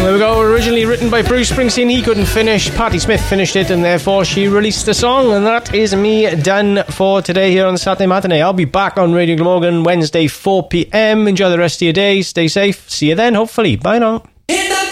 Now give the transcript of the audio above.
There we go. Originally written by Bruce Springsteen, he couldn't finish. Patti Smith finished it, and therefore she released the song. And that is me done for today here on Saturday Matinee. I'll be back on Radio Glamorgan Wednesday 4 p.m. Enjoy the rest of your day. Stay safe. See you then, hopefully. Bye now.